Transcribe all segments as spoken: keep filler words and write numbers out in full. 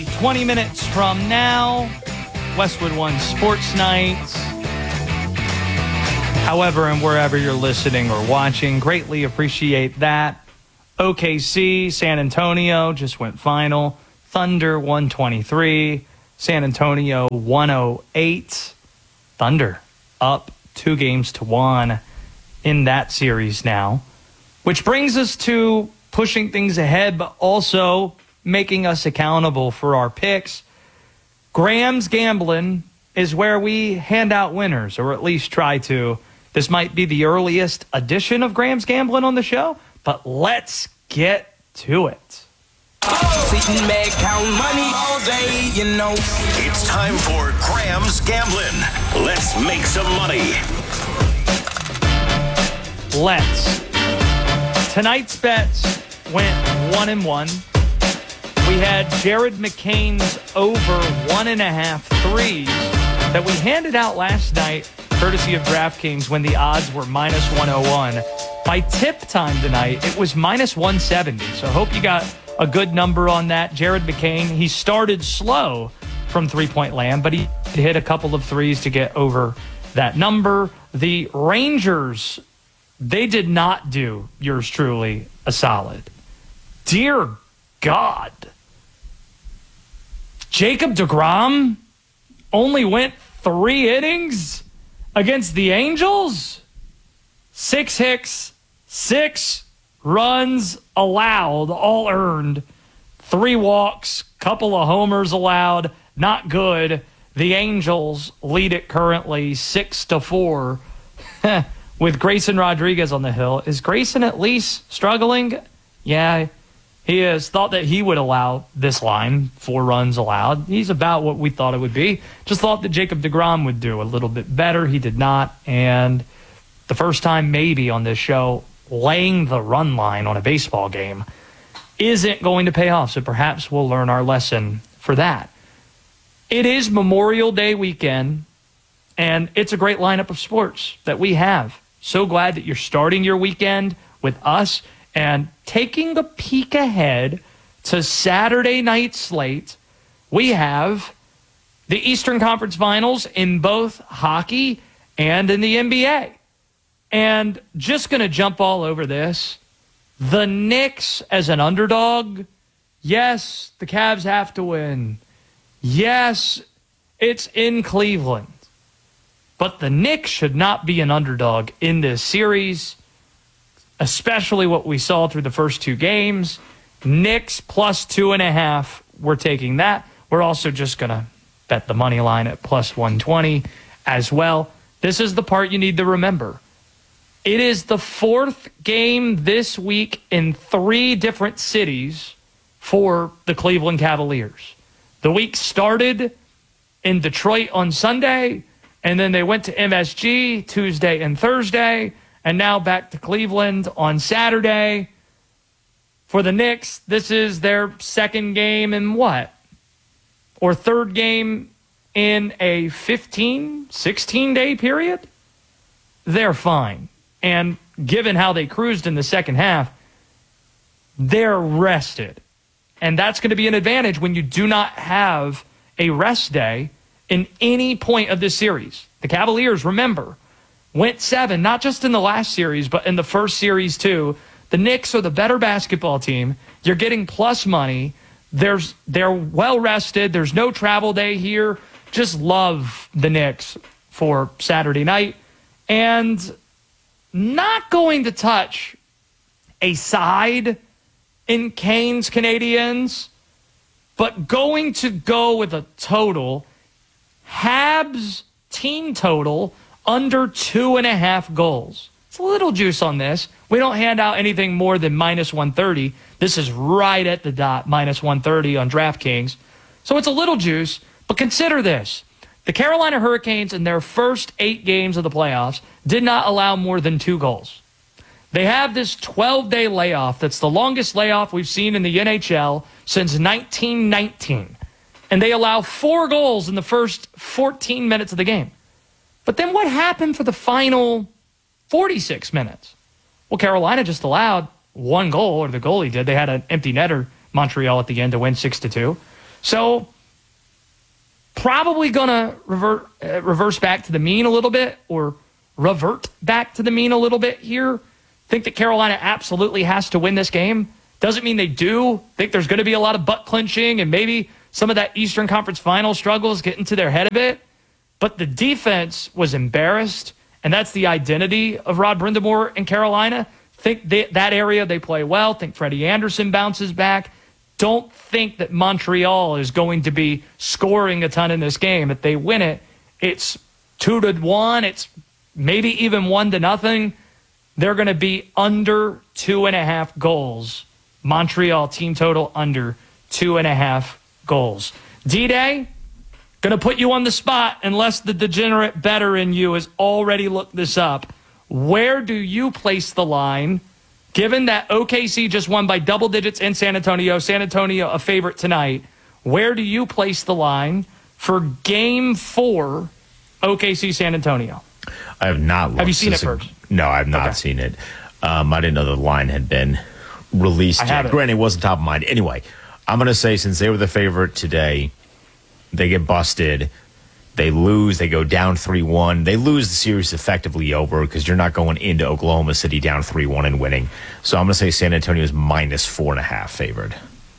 Approximately twenty minutes from now, Westwood One Sports Night. However and wherever you're listening or watching, greatly appreciate that. O K C, San Antonio just went final. Thunder one twenty-three, San Antonio one oh eight. Thunder up two games to one in that series now. Which brings us to pushing things ahead, but also making us accountable for our picks. Graham's Gambling is where we hand out winners, or at least try to. This might be the earliest edition of Graham's Gambling on the show, but let's get to it. Sitting back, count money all day, you know. It's time for Graham's Gambling. Let's make some money. Let's. Tonight's bets went one and one. We had Jared McCain's over one and a half threes that we handed out last night, courtesy of DraftKings, when the odds were minus one oh one. By tip time tonight, it was minus one seventy. So I hope you got a good number on that. Jared McCain, he started slow from three-point land, but he hit a couple of threes to get over that number. The Rangers, they did not do yours truly a solid. Dear God. Jacob deGrom only went three innings against the Angels? Six hits, six runs allowed, all earned. Three walks, couple of homers allowed. Not good. The Angels lead it currently six to four with Grayson Rodriguez on the hill. Is Grayson at least struggling? Yeah, he is. Thought that he would allow this line, four runs allowed. He's about what we thought it would be. Just thought that Jacob deGrom would do a little bit better. He did not. And the first time maybe on this show, laying the run line on a baseball game isn't going to pay off. So perhaps we'll learn our lesson for that. It is Memorial Day weekend, and it's a great lineup of sports that we have. So glad that you're starting your weekend with us and taking a peek ahead to Saturday night slate. We have the Eastern Conference Finals in both hockey and in the N B A. And just going to jump all over this. The Knicks as an underdog. Yes, the Cavs have to win. Yes, it's in Cleveland. But the Knicks should not be an underdog in this series, especially what we saw through the first two games. Knicks plus two and a half. We're taking that. We're also just going to bet the money line at plus one twenty as well. This is the part you need to remember. It is the fourth game this week in three different cities for the Cleveland Cavaliers. The week started in Detroit on Sunday, and then they went to M S G Tuesday and Thursday, and now back to Cleveland on Saturday. For the Knicks, this is their second game in what? Or third game in a fifteen, sixteen-day period? They're fine. And given how they cruised in the second half, they're rested. And that's going to be an advantage when you do not have a rest day in any point of this series. The Cavaliers, remember, went seven, not just in the last series, but in the first series too. The Knicks are the better basketball team. You're getting plus money. There's, they're well-rested. There's no travel day here. Just love the Knicks for Saturday night. And not going to touch a side in Canes Canadiens, but going to go with a total. Habs team total under two and a half goals. It's a little juice on this. We don't hand out anything more than minus one thirty. This is right at the dot, minus one thirty on DraftKings. So it's a little juice, but consider this. The Carolina Hurricanes in their first eight games of the playoffs did not allow more than two goals. They have this twelve-day layoff that's the longest layoff we've seen in the N H L since nineteen nineteen. And they allow four goals in the first fourteen minutes of the game. But then what happened for the final forty-six minutes? Well, Carolina just allowed one goal, or the goalie did. They had an empty netter, Montreal, at the end to win six to two. So probably going to revert uh, reverse back to the mean a little bit, or revert back to the mean a little bit here. Think that Carolina absolutely has to win this game. Doesn't mean they do. Think there's going to be a lot of butt clinching and maybe some of that Eastern Conference final struggles get into their head a bit. But the defense was embarrassed, and that's the identity of Rod Brindamore in Carolina. Think they, that area they play well. Think Freddie Anderson bounces back. Don't think that Montreal is going to be scoring a ton in this game. If they win it, it's two to one. It's maybe even one to nothing. They're going to be under two and a half goals. Montreal team total under two and a half goals. D-Day, going to put you on the spot unless the degenerate better in you has already looked this up. Where do you place the line, given that O K C just won by double digits in San Antonio, San Antonio a favorite tonight? Where do you place the line for game four, O K C San Antonio? I have not looked. Have you seen this it first? No, I have not Okay. seen it. Um, I didn't know the line had been released I yet. haven't. Granted, it wasn't top of mind. Anyway, I'm going to say since they were the favorite today, they get busted. They lose. They go down three one. They lose the series effectively over because you're not going into Oklahoma City down three one and winning. So I'm going to say San Antonio is minus four and a half favored.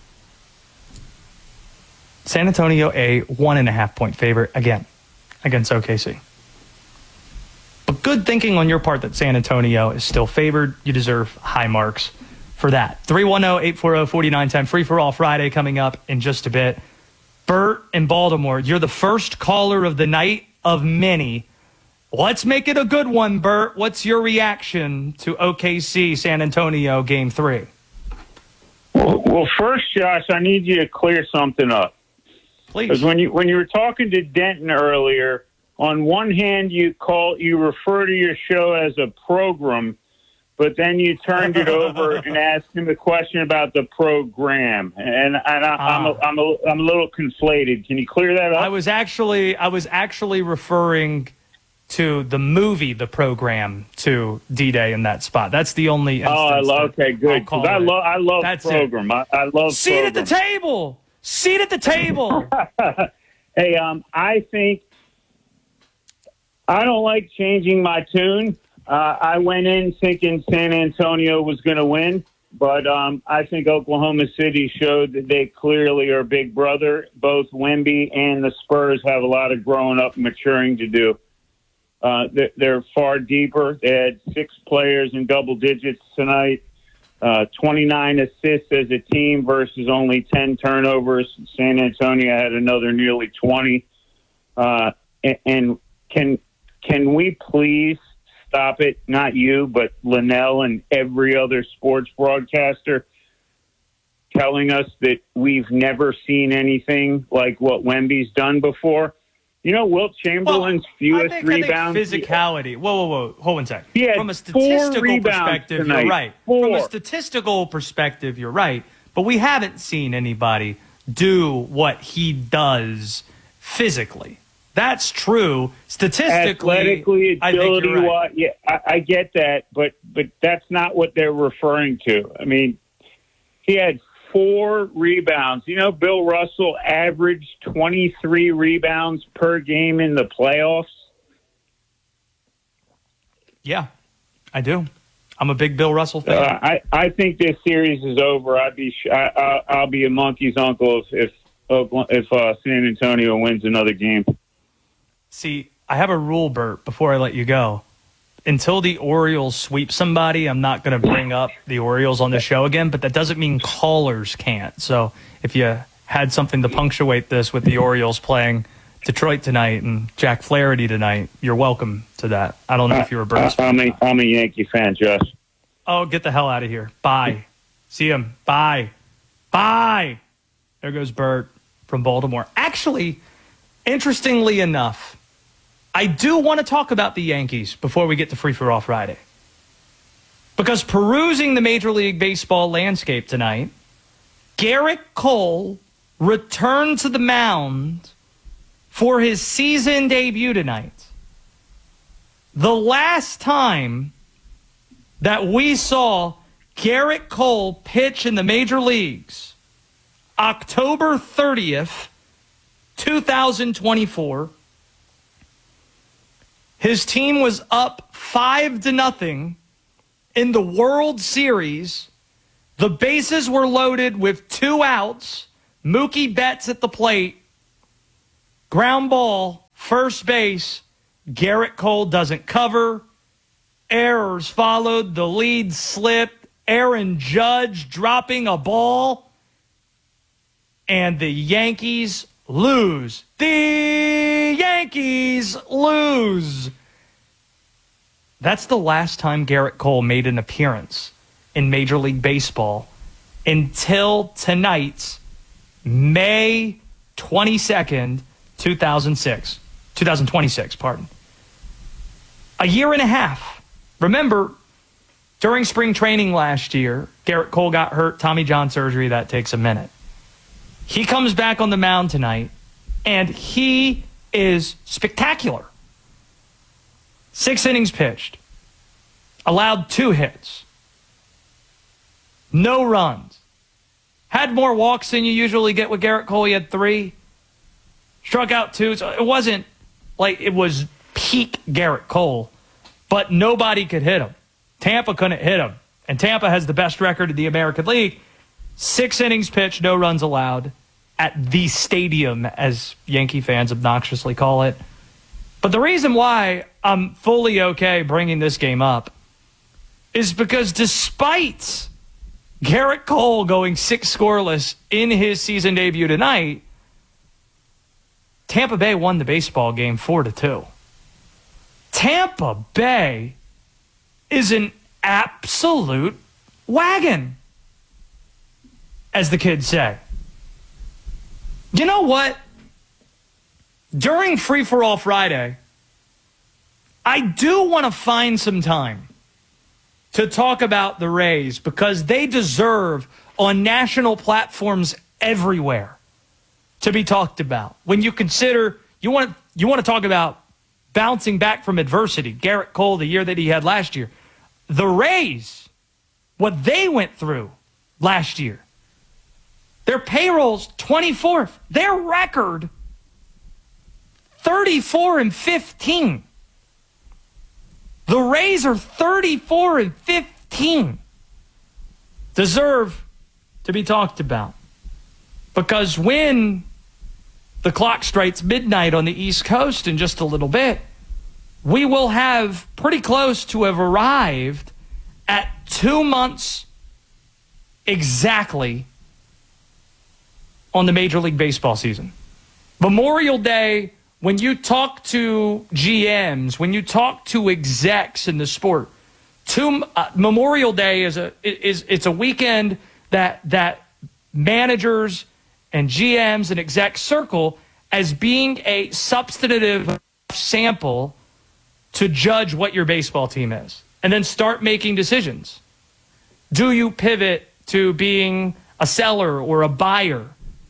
San Antonio a one and a half point favorite again against O K C. But good thinking on your part that San Antonio is still favored. You deserve high marks for that. three one zero, eight four zero, four nine one zero. Free for all Friday coming up in just a bit. Bert in Baltimore, you're the first caller of the night of many. Let's make it a good one, Bert. What's your reaction to O K C San Antonio game three? Well, well, first, Josh, I need you to clear something up. Please. Because when you when you were talking to Denton earlier, on one hand you call you refer to your show as a program, but then you turned it over and asked him a question about the program, and and I, I'm a, I'm a, I'm a little conflated. Can you clear that up? I was actually I was actually referring to the movie, The Program, to D-Day in that spot. That's the only instance. Oh, I love. Okay, good. 'Cause I love I love That's program. I, I love Seat program. at the table. Seat at the table. Hey, um, I think I don't like changing my tune. Uh, I went in thinking San Antonio was going to win, but um, I think Oklahoma City showed that they clearly are big brother. Both Wemby and the Spurs have a lot of growing up and maturing to do. Uh, they're, they're far deeper. They had six players in double digits tonight, uh, twenty-nine assists as a team versus only ten turnovers. San Antonio had another nearly twenty. Uh, and, and can can we please stop it? Not you, but Linnell and every other sports broadcaster telling us that we've never seen anything like what Wemby's done before. You know, Wilt Chamberlain's Well, fewest I think, rebounds. I think physicality. Whoa, whoa, whoa. Hold one sec. He had From a four statistical rebounds perspective, tonight. you're right. Four. From a statistical perspective, you're right. But we haven't seen anybody do what he does physically. That's true. Statistically, Athletically, I think agility, you're right. what? Yeah, I, I get that, but but that's not what they're referring to. I mean, he had four rebounds. You know, Bill Russell averaged twenty-three rebounds per game in the playoffs. Yeah, I do. I'm a big Bill Russell fan. Uh, I I think this series is over. I'd be sh- I, I, I'll be a monkey's uncle if if if uh, San Antonio wins another game. See, I have a rule, Bert, before I let you go. Until the Orioles sweep somebody, I'm not going to bring up the Orioles on the show again, but that doesn't mean callers can't. So if you had something to punctuate this with the Orioles playing Detroit tonight and Jack Flaherty tonight, you're welcome to that. I don't know if you're a Birds I, fan. I'm a, I'm a Yankee fan, Josh. Oh, get the hell out of here. Bye. See him. Bye. Bye. There goes Bert from Baltimore. Actually, interestingly enough, I do want to talk about the Yankees before we get to Free for All Friday. Because perusing the Major League Baseball landscape tonight, Garrett Cole returned to the mound for his season debut tonight. The last time that we saw Garrett Cole pitch in the major leagues, October thirtieth, twenty twenty-four. His team was up five to nothing in the World Series. The bases were loaded with two outs. Mookie Betts at the plate. Ground ball, first base. Garrett Cole doesn't cover. Errors followed. The lead slipped. Aaron Judge dropping a ball. And the Yankees lose. The Yankees lose. That's the last time Garrett Cole made an appearance in Major League Baseball until tonight, May twenty-second, two thousand six. twenty twenty-six, pardon. A year and a half. Remember, during spring training last year, Garrett Cole got hurt, Tommy John surgery. That takes a minute. He comes back on the mound tonight, and he is spectacular. Six innings pitched. Allowed two hits. No runs. Had more walks than you usually get with Garrett Cole. He had three. Struck out two. So it wasn't like it was peak Garrett Cole, but nobody could hit him. Tampa couldn't hit him. And Tampa has the best record in the American League. Six innings pitched, no runs allowed at the stadium, as Yankee fans obnoxiously call it. But the reason why I'm fully okay bringing this game up is because despite Garrett Cole going six scoreless in his season debut tonight, Tampa Bay won the baseball game four to two. Tampa Bay is an absolute wagon, as the kids say. You know what? During Free For All Friday, I do want to find some time to talk about the Rays because they deserve on national platforms everywhere to be talked about. When you consider, you want, you want to talk about bouncing back from adversity, Garrett Cole, the year that he had last year. The Rays, what they went through last year. Their payroll's twenty-fourth. Their record, thirty-four and fifteen. The Rays are thirty-four and fifteen. Deserve to be talked about. Because when the clock strikes midnight on the East Coast in just a little bit, we will have pretty close to have arrived at two months exactly on the Major League Baseball season. Memorial Day, when you talk to G Ms, when you talk to execs in the sport, two, uh, Memorial Day is a is it's a weekend that that managers and G Ms and execs circle as being a substantive sample to judge what your baseball team is, and then start making decisions. Do you pivot to being a seller or a buyer?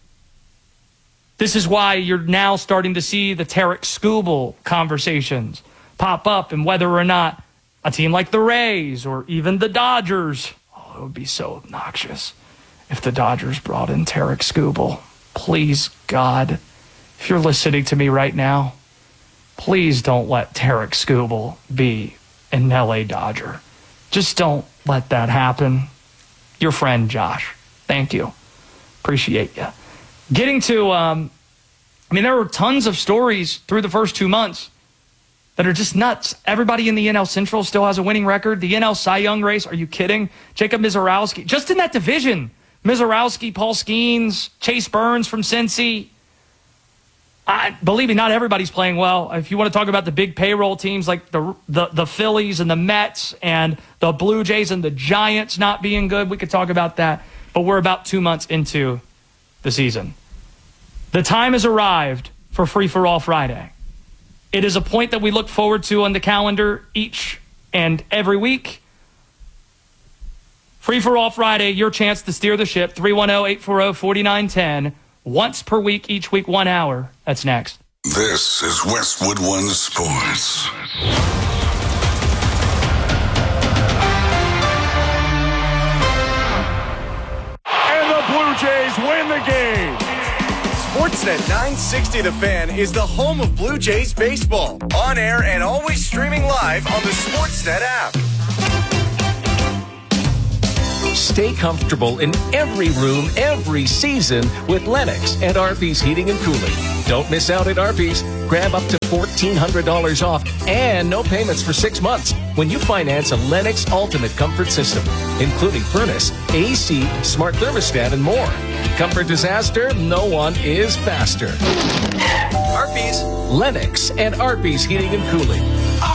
This is why you're now starting to see the Tarek Skubal conversations pop up, and whether or not a team like the Rays or even the Dodgers, oh, it would be so obnoxious if the Dodgers brought in Tarek Skubal. Please, God, if you're listening to me right now, please don't let Tarek Skubal be an L A Dodger. Just don't let that happen. Your friend, Josh. Thank you. Appreciate you. Getting to, um, I mean, there were tons of stories through the first two months that are just nuts. Everybody in the N L Central still has a winning record. The N L Cy Young race, are you kidding? Jacob Mizorowski, just in that division. Mizorowski, Paul Skeens, Chase Burns from Cincy. I, believe me, not everybody's playing well. If you want to talk about the big payroll teams like the, the the Phillies and the Mets and the Blue Jays and the Giants not being good, we could talk about that. But we're about two months into the season. The time has arrived for Free For All Friday. It is a point that we look forward to on the calendar each and every week. Free For All Friday, your chance to steer the ship. three one zero, eight four zero, four nine one zero. Once per week, each week, one hour. That's next. This is Westwood One Sports. And the Blue Jays win the game. State. Sportsnet nine sixty The Fan is the home of Blue Jays baseball. On air and always streaming live on the Sportsnet app. Stay comfortable in every room, every season with Lennox and Arby's Heating and Cooling. Don't miss out at Arby's. Grab up to fourteen hundred dollars off and no payments for six months when you finance a Lennox Ultimate Comfort System, including furnace, A C, smart thermostat, and more. Comfort disaster, no one is faster. Arby's. Lennox and Arby's Heating and Cooling.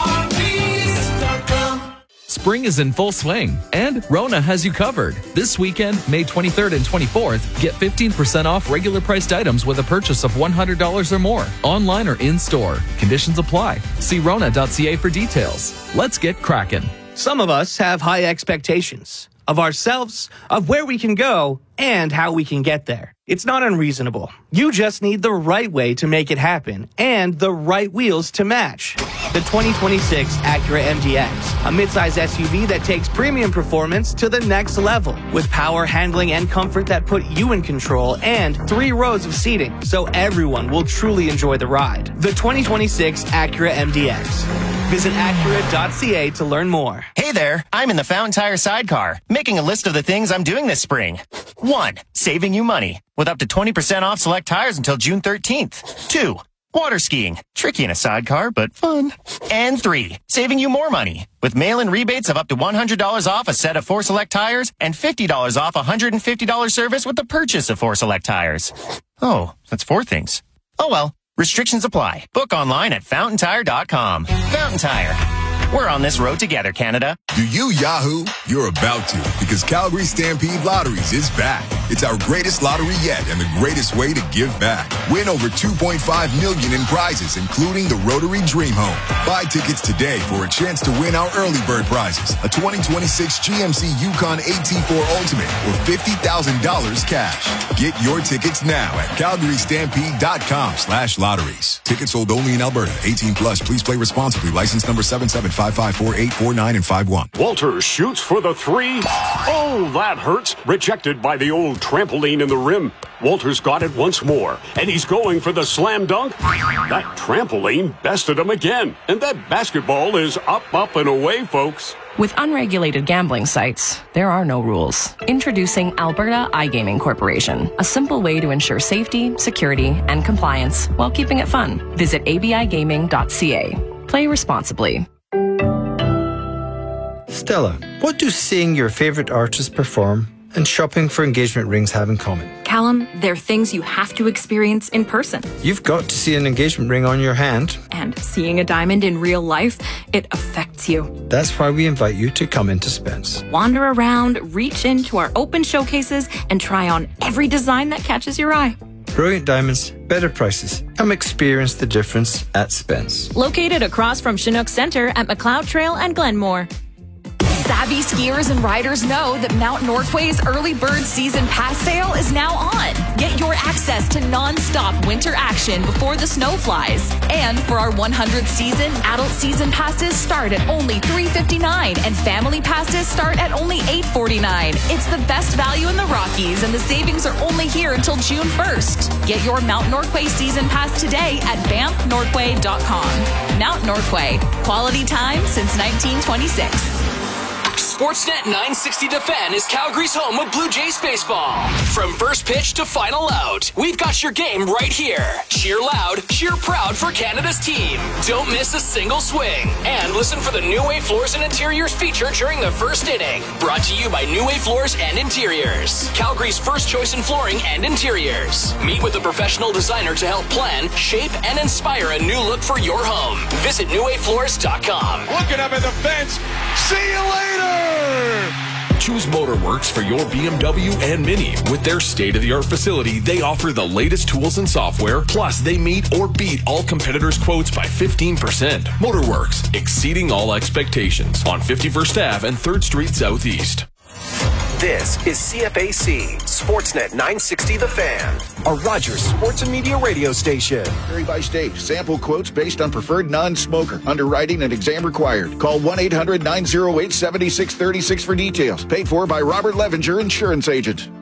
Spring is in full swing, and Rona has you covered. This weekend, May twenty-third and twenty-fourth, get fifteen percent off regular priced items with a purchase of one hundred dollars or more, online or in-store. Conditions apply. See rona dot c a for details. Let's get cracking. Some of us have high expectations of ourselves, of where we can go, and how we can get there. It's not unreasonable. You just need the right way to make it happen and the right wheels to match. The twenty twenty-six Acura M D X, a midsize S U V that takes premium performance to the next level with power, handling, and comfort that put you in control and three rows of seating so everyone will truly enjoy the ride. The twenty twenty-six Acura M D X. Visit acura dot c a to learn more. Hey there, I'm in the Fountain Tire sidecar, making a list of the things I'm doing this spring. One, saving you money, with up to twenty percent off select tires until June thirteenth. Two, water skiing, tricky in a sidecar, but fun. And three, saving you more money, with mail-in rebates of up to one hundred dollars off a set of four select tires and fifty dollars off a one hundred fifty dollars service with the purchase of four select tires. Oh, that's four things. Oh well. Restrictions apply. Book online at fountain tire dot com. Fountain Tire. We're on this road together, Canada. Do you Yahoo? You're about to, because Calgary Stampede Lotteries is back. It's our greatest lottery yet and the greatest way to give back. Win over two point five million dollars in prizes, including the Rotary Dream Home. Buy tickets today for a chance to win our early bird prizes, a twenty twenty-six G M C Yukon A T four Ultimate or fifty thousand dollars cash. Get your tickets now at calgary stampede dot com slash lotteries. Tickets sold only in Alberta. eighteen plus. Please play responsibly. License number seven seven five five four eight four nine and five one. Walter shoots for the three. Oh, that hurts. Rejected by the old trampoline in the rim. Walter's got it once more, and he's going for the slam dunk. That trampoline bested him again, and that basketball is up, up, and away, folks. With unregulated gambling sites, there are no rules. Introducing Alberta iGaming Corporation, a simple way to ensure safety, security, and compliance while keeping it fun. Visit a b i gaming dot c a. Play responsibly. Stella, what do seeing your favorite artist perform and shopping for engagement rings have in common? Callum, they're things you have to experience in person. You've got to see an engagement ring on your hand. And seeing a diamond in real life, it affects you. That's why we invite you to come into Spence. Wander around, reach into our open showcases, and try on every design that catches your eye. Brilliant diamonds, better prices. Come experience the difference at Spence. Located across from Chinook Center at McLeod Trail and Glenmore. Savvy skiers and riders know that Mount Norquay's early bird season pass sale is now on. Get your access to non-stop winter action before the snow flies. And for our one hundredth season, adult season passes start at only three dollars and fifty-nine cents and family passes start at only eight dollars and forty-nine cents. It's the best value in the Rockies, and the savings are only here until June first. Get your Mount Norquay season pass today at banff norquay dot com. Mount Norquay, quality time since nineteen twenty-six. Sportsnet nine sixty The Fan is Calgary's home of Blue Jays baseball. From first pitch to final out, we've got your game right here. Cheer loud, cheer proud for Canada's team. Don't miss a single swing. And listen for the New Way Floors and Interiors feature during the first inning. Brought to you by New Way Floors and Interiors, Calgary's first choice in flooring and interiors. Meet with a professional designer to help plan, shape, and inspire a new look for your home. Visit new way floors dot com. Looking up at the fence. See you later! Choose Motorworks for your B M W and Mini. With their state-of-the-art facility, they offer the latest tools and software, plus they meet or beat all competitors' quotes by fifteen percent. Motorworks, exceeding all expectations, on fifty-first Avenue and third Street Southeast. This is C F A C, Sportsnet nine sixty The Fan, a Rogers Sports and Media radio station. Vary by state. Sample quotes based on preferred non-smoker. Underwriting and exam required. Call one eight hundred nine oh eight seven six three six for details. Paid for by Robert Levinger, Insurance Agent.